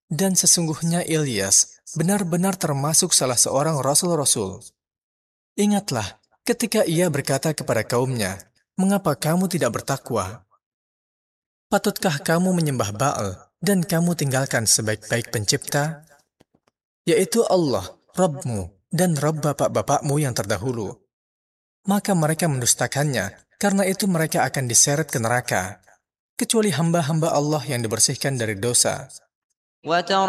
Dan sesungguhnya Ilyas benar-benar termasuk salah seorang rasul-rasul. Ingatlah ketika ia berkata kepada kaumnya, "Mengapa kamu tidak bertakwa? Patutkah kamu menyembah Baal dan kamu tinggalkan sebaik-baik pencipta, yaitu Allah, Rabbmu dan Rabb bapak-bapakmu yang terdahulu?" Maka mereka mendustakannya, karena itu mereka akan diseret ke neraka, kecuali hamba-hamba Allah yang dibersihkan dari dosa.